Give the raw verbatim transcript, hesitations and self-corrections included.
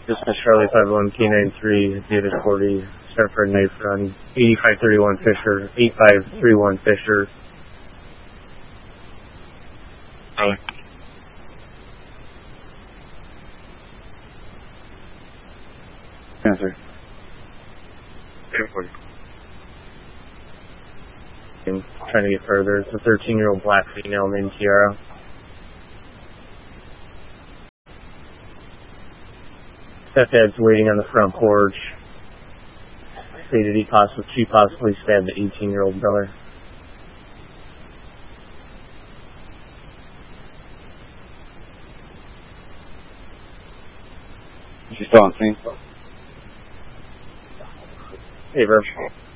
This is Charlie five one K nine three, David forty, start for a knife run, eighty-five thirty-one Fisher, eighty-five thirty-one Fisher. Charlie. Answer. David forty. And trying to get further. It's a thirteen-year-old black female named Tiara. Stepdad's waiting on the front porch. Stated he possibly, she possibly stabbed the eighteen-year-old brother. She's still on scene. Favor.